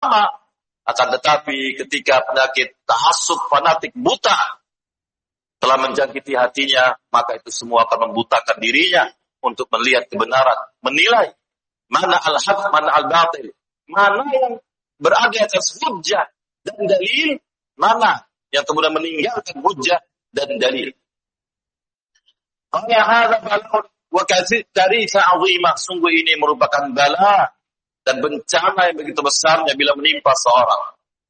sama. Akan tetapi ketika penyakit ta'assub fanatik buta telah menjangkiti hatinya, maka itu semua akan membutakan dirinya untuk melihat kebenaran, menilai mana al-haq, mana al-batil, mana yang berada atas hujjah dan dalil, mana yang kemudian meninggalkan hujjah dan dalil. Qala hadza bala'un wa katsirisa 'azimah, sungguh ini merupakan bala dan bencana yang begitu besarnya bila menimpa seorang.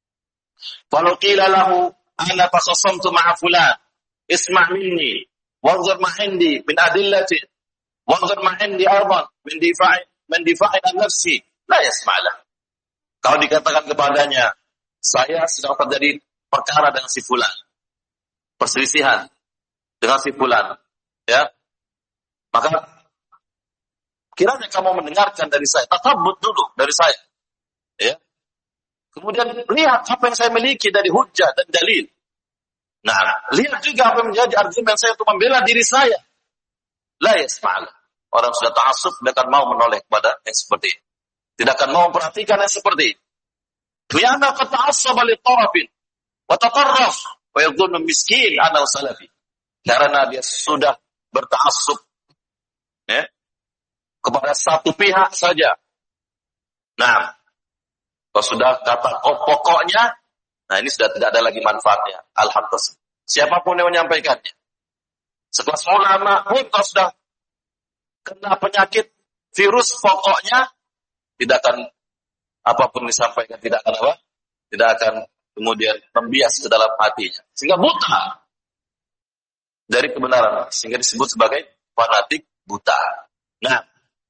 Walau qila lahu ana taqasamtu ma'a fulan isma' minni wanzur ma 'indi min adillati wanzur ma 'indi arban min difa'i an nafsi la yasma'lah. Kalau dikatakan kepadanya, saya sedang terjadi perkara dengan si fulan, perselisihan dengan si fulan, ya, maka kiranya kamu mendengarkan dari saya, tatabut dulu dari saya, ya. Kemudian lihat apa yang saya miliki dari hujjah dan dalil. Nah, lihat juga apa yang menjadi argumen saya untuk membela diri saya. La yasma'lah. Orang sudah ta'assub tidak akan mau menoleh kepada yang seperti ini. Tidak akan mau memperhatikan yang seperti ini. Lianna qad ta'assaba li tarafin wa tatarraf wa yadhunnu miskin ana salafi. Karena dia sudah berta'assub, ya, kepada satu pihak saja. Nah, kalau sudah kata pokoknya, nah ini sudah tidak ada lagi manfaatnya. Alhamdulillah. Siapapun yang menyampaikannya. Sekelas ulama pun kalau sudah kena penyakit virus pokoknya, tidak akan apapun disampaikan, tidak akan apa? Tidak akan kemudian membias ke dalam hatinya. Sehingga buta dari kebenaran. Sehingga disebut sebagai fanatik buta. Nah,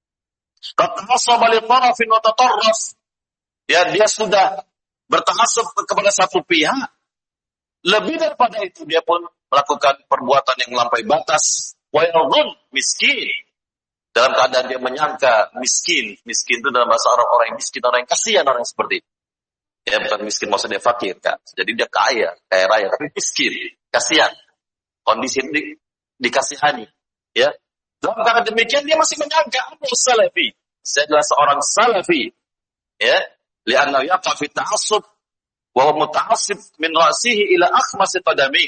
qad ta'assaba li tarafin wa tatarraf. Ya, dia sudah berta'assub kepada satu pihak. Lebih daripada itu, dia pun melakukan perbuatan yang melampaui batas. Wa yadhun miskin. Dalam keadaan dia menyangka miskin. Miskin itu dalam bahasa orang yang miskin, orang yang kasihan, orang yang seperti itu. Ya, bukan miskin maksudnya fakir, kan. Jadi dia kaya raya, tapi miskin, kasihan. Kondisi ini dikasihani. Ya. Dalam keadaan demikian, dia masih menyangka, aku salafi. Saya adalah seorang salafi. Ya. Lianna yaqa fi ta'assub wa huwa muta'assib min ra'sihi ila akhmasi qadami.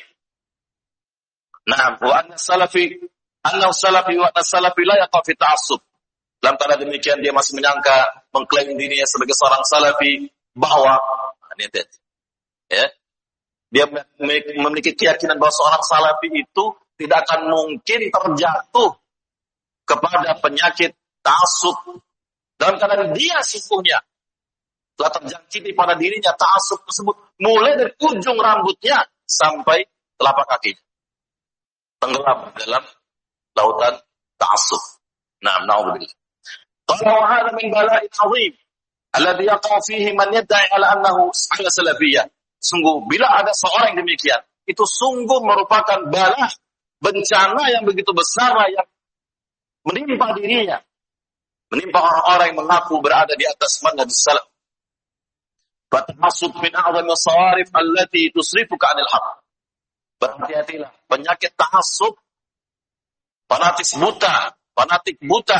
Nah, wa anna salafi wa anna salafi la yaqa fi ta'assub. Dalam keadaan demikian dia masih menyangka, mengklaim dirinya sebagai seorang salafi, bahwa ya, dia memiliki keyakinan bahwa seorang salafi itu tidak akan mungkin terjatuh kepada penyakit ta'assub. Dalam keadaan dia sesungguhnya telah terjangkiti pada dirinya ta'assub tersebut, mulai dari ujung rambutnya sampai telapak kakinya, tenggelam dalam lautan ta'assub. Nah, na'udzubillah. Qala hadha min bala'in 'azim alladhi yaqa fihi man yad'i 'ala annahu salafiyyah. Sungguh bila ada seorang yang demikian, itu sungguh merupakan bala, bencana yang begitu besar yang menimpa dirinya, menimpa orang-orang yang mengaku berada di atas manhaj salaf. Fatahasub min a'zami as-sawarif allati tusrifuka 'anil haqq. Berhati-hatilah, penyakit tahassub, fanatik buta.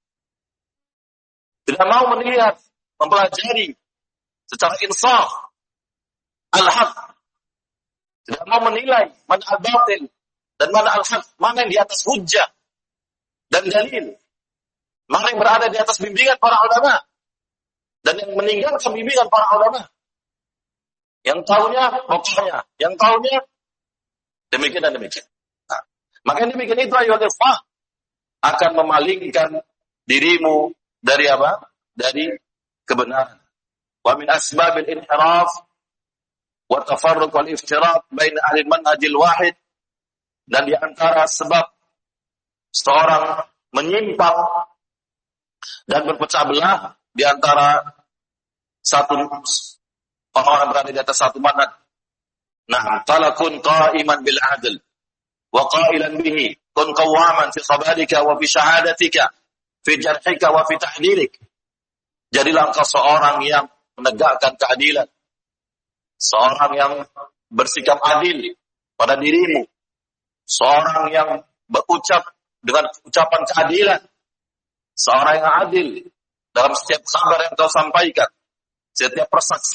Tidak mau melihat, mempelajari secara insaf al-haq. Tidak mau menilai mana al-batil dan mana al-haq, mana yang di atas hujjah dan dalil. Mana yang berada di atas bimbingan para ulama dan yang meninggalkan bimbingan para ulama. Yang tahunya pokoknya, yang tahunya demikian dan demikian. Nah, maka demikian itu ayo ikhwah akan memalingkan dirimu dari apa? Dari kebenaran. Wa min asbabil inhiraf wa tafarruq wal iftirat bain ahli manhajil wahid, dan di antara sebab seorang menyimpang dan berpecah belah di antara satu orang-orang berada di atas satu manhaj. Nah, qala kun qa'iman bil 'adl wa qailan bihi, kun qawaman fi khabarika wa fi syahadatika fi jarhika wa fi tahdilik. Jadilah engkau seorang yang menegakkan keadilan, seorang yang bersikap adil pada dirimu, seorang yang berucap dengan ucapan keadilan, seorang yang adil dalam setiap kabar yang kau sampaikan, setiap persaksian